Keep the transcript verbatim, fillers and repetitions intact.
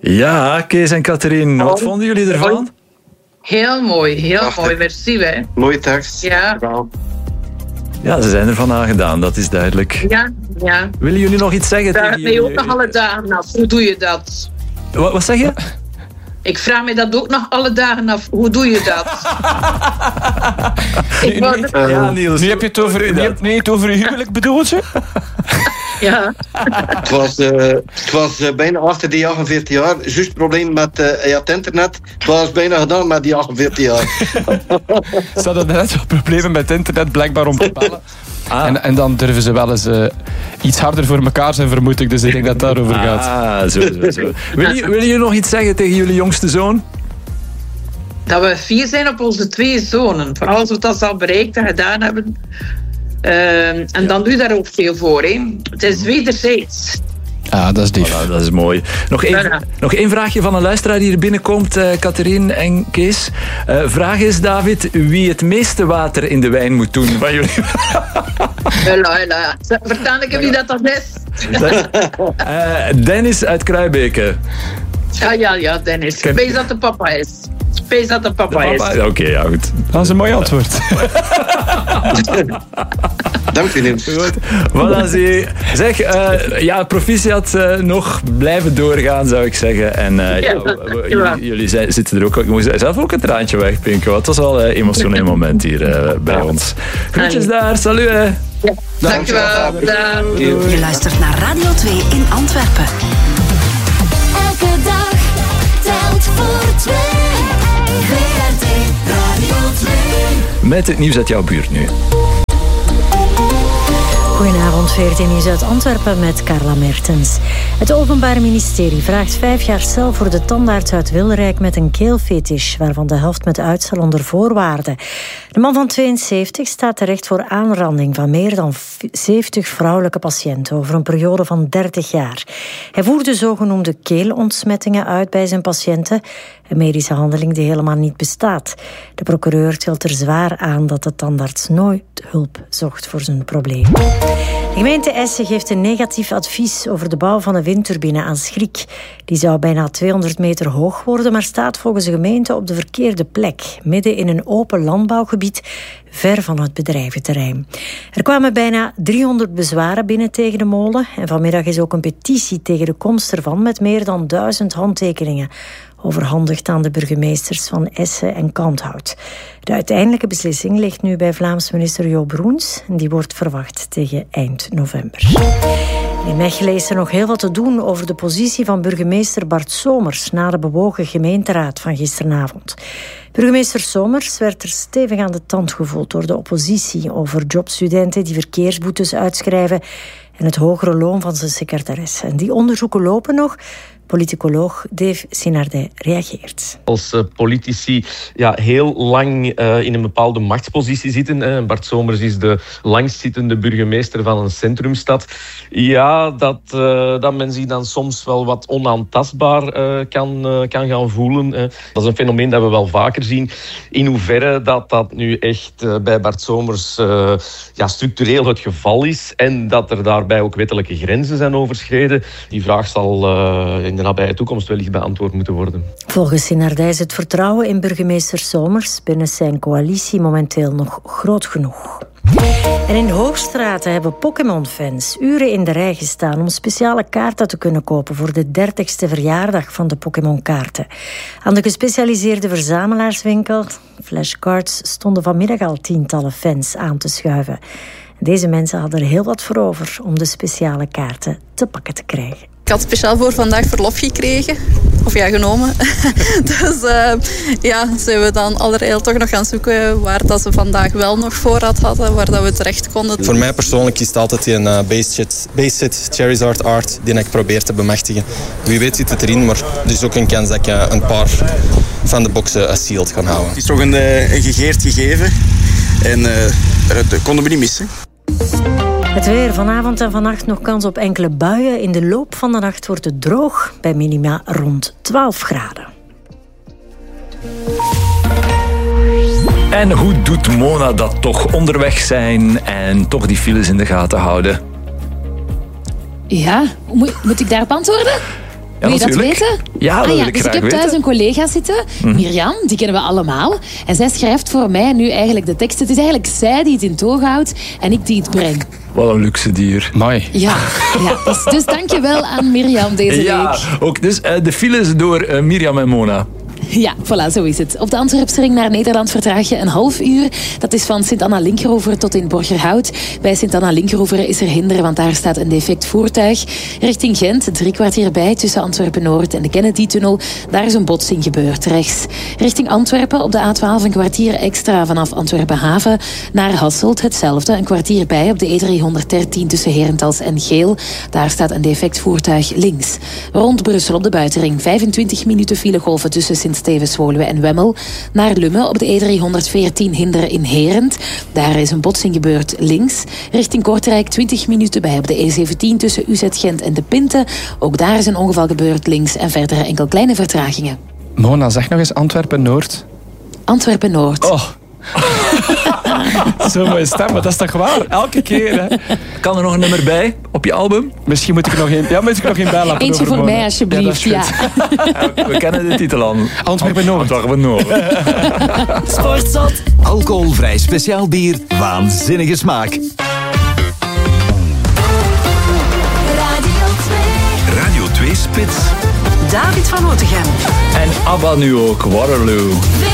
Ja, Kees en Catherine, wat vonden jullie ervan? Heel mooi, heel Prachtig. mooi. Merci, hè. Mooie tekst. Ja. Ja, ze zijn ervan aangedaan, dat is duidelijk. Ja, ja. Willen jullie nog iets zeggen? Daar tegen ben je jullie? ook nog alle dagen af. Hoe doe je dat? Wat, wat zeg je? Ik vraag me dat ook nog alle dagen af. Hoe doe je dat? Ik word... uh, ja, Niels, nu heb je het over, nu heb, nu het over je huwelijk, bedoel je? Ja. Het was, uh, het was uh, bijna achter die achtenveertig jaar. Juist probleem met uh, ja, het internet. Het was bijna gedaan met die achtenveertig jaar. Ze hadden net wel problemen met het internet, blijkbaar om te bellen. Ah. En, en dan durven ze wel eens uh, iets harder voor elkaar zijn, vermoed ik. Dus ik denk dat het daarover gaat. Ah, zo, zo, zo. Willen jullie wil nog iets zeggen tegen jullie jongste zoon? Dat we fier zijn op onze twee zonen. Vooral als we dat al bereikt en gedaan hebben. Uh, en ja. dan doe je daar ook veel voor. Hè. Het is wederzijds. Ah, dat is dief. Voilà, dat is mooi. Nog één, ja. nog één vraagje van een luisteraar die er binnenkomt, uh, Catherine en Kees. Uh, vraag is, David, wie het meeste water in de wijn moet doen van jullie? Hela, hela. Vertel ik wie dat dan is. uh, Dennis uit Kruibeke. Ja, ja, ja, Dennis. Ik weet dat de papa is. Wees dat de papa, papa is. Oké, okay, ja, goed. Dat is een mooi antwoord. Dank u, Niels. Goed. Voilà, zie. Zeg, uh, ja, proficiat uh, nog blijven doorgaan, zou ik zeggen. En uh, ja, ja, we, jullie, jullie zijn, zitten er ook... Ik moest zelf ook een traantje wegpinken. Het was wel een uh, emotioneel moment hier uh, bij ons. Groetjes daar, salut. Hè. Ja. Dank je wel. Je luistert naar Radio twee in Antwerpen. Elke dag telt voor twee. V R T Radio twee. Met het nieuws uit jouw buurt nu. Goedenavond, V R T Nieuws uit Antwerpen met Carla Mertens. Het Openbaar Ministerie vraagt vijf jaar cel voor de tandarts uit Wilrijk met een keelfetish, waarvan de helft met uitstel onder voorwaarden. De man van tweeënzeventig staat terecht voor aanranding van meer dan zeventig vrouwelijke patiënten over een periode van dertig jaar. Hij voerde zogenoemde keelontsmettingen uit bij zijn patiënten, een medische handeling die helemaal niet bestaat. De procureur tilt er zwaar aan dat de tandarts nooit hulp zocht voor zijn probleem. De gemeente Essen geeft een negatief advies over de bouw van een windturbine aan Schrik. Die zou bijna tweehonderd meter hoog worden, maar staat volgens de gemeente op de verkeerde plek, midden in een open landbouwgebied, ver van het bedrijventerrein. Er kwamen bijna driehonderd bezwaren binnen tegen de molen en vanmiddag is ook een petitie tegen de komst ervan met meer dan duizend handtekeningen overhandigd aan de burgemeesters van Essen en Kanthout. De uiteindelijke beslissing ligt nu bij Vlaams minister Joop Roens. Die wordt verwacht tegen eind november. In Mechelen is er nog heel wat te doen over de positie van burgemeester Bart Somers na de bewogen gemeenteraad van gisteravond. Burgemeester Somers werd er stevig aan de tand gevoeld door de oppositie over jobstudenten die verkeersboetes uitschrijven en het hogere loon van zijn secretaresse. En die onderzoeken lopen nog. Politicoloog Dave Sinardij reageert. Als uh, politici ja, heel lang uh, in een bepaalde machtspositie zitten. Uh, Bart Somers is de langstzittende burgemeester van een centrumstad. Ja, dat, uh, dat men zich dan soms wel wat onaantastbaar uh, kan, uh, kan gaan voelen. Uh, dat is een fenomeen dat we wel vaker zien. In hoeverre dat dat nu echt uh, bij Bart Somers uh, ja, structureel het geval is en dat er daarbij ook wettelijke grenzen zijn overschreden. Die vraag zal uh, in de nabije toekomst wellicht beantwoord moeten worden. Volgens Sinardij is het vertrouwen in burgemeester Somers binnen zijn coalitie momenteel nog groot genoeg. En in Hoogstraten hebben Pokémon-fans uren in de rij gestaan om speciale kaarten te kunnen kopen voor de dertigste verjaardag van de Pokémon-kaarten. Aan de gespecialiseerde verzamelaarswinkel Flashcards stonden vanmiddag al tientallen fans aan te schuiven. Deze mensen hadden er heel wat voor over om de speciale kaarten te pakken te krijgen. Ik had speciaal voor vandaag verlof gekregen. Of ja, genomen. Dus uh, ja, zijn we dan allerijl toch nog gaan zoeken waar dat ze vandaag wel nog voorraad hadden, waar dat we terecht konden. Voor mij persoonlijk is het altijd die uh, base-hit Charizard art die ik probeer te bemachtigen. Wie weet zit het erin, maar er is ook een kans dat ik uh, een paar van de boxen uh, sealed kan houden. Het is toch een, uh, een gegeerd gegeven en uh, dat konden we niet missen. Het weer vanavond en vannacht nog kans op enkele buien. In de loop van de nacht wordt het droog bij minima rond twaalf graden. En hoe doet Mona dat toch? Onderweg zijn en toch die files in de gaten houden. Ja, moet, moet ik daarop antwoorden? Ja, wil je dat natuurlijk. weten? Ja, dat ah, wil ja, ik dus graag ik heb thuis weten. een collega zitten, Mhm. Mirjam, die kennen we allemaal. En zij schrijft voor mij nu eigenlijk de tekst. Het is eigenlijk zij die het in toog houdt en ik die het breng. Wat een luxe dier. Mooi. Ja, ja dus, dus dank je wel aan Mirjam deze Ja, week. ook dus uh, de files door uh, Mirjam en Mona. Ja, voilà, zo is het. Op de Antwerpsring naar Nederland vertraag je een half uur. Dat is van Sint-Anna-Linkeroever tot in Borgerhout. Bij Sint-Anna-Linkeroever is er hinder, want daar staat een defect voertuig. Richting Gent, drie kwartier bij tussen Antwerpen-Noord en de Kennedy-tunnel. Daar is een botsing gebeurd, rechts. Richting Antwerpen op de A twaalf een kwartier extra vanaf Antwerpen-Haven. Naar Hasselt hetzelfde, een kwartier bij op de E driehonderddertien tussen Herentals en Geel. Daar staat een defect voertuig links. Rond Brussel op de buitenring vijfentwintig minuten filegolven tussen Sint-Stevens, Woluwe en Wemmel. Naar Lummen op de E driehonderdveertien hinder in Herent. Daar is een botsing gebeurd links. Richting Kortrijk twintig minuten bij op de E zeventien tussen U Z Gent en De Pinte. Ook daar is een ongeval gebeurd links en verder enkel kleine vertragingen. Mona, zeg nog eens Antwerpen-Noord. Antwerpen-Noord. Oh. Zo'n mooie stem, maar dat is toch waar? Elke keer, hè? Kan er nog een nummer bij op je album? Misschien moet ik er nog één ja, moet ik er nog één bij laten. Eentje voor Mona. mij, alsjeblieft. Ja, Ja. We kennen de titel al. Antwerpen-Noord. Antwerpen-Noord. Sportzot. Alcoholvrij speciaal bier, waanzinnige smaak. Radio twee. Radio twee Spits. David van Otegem. En ABBA nu ook, Waterloo.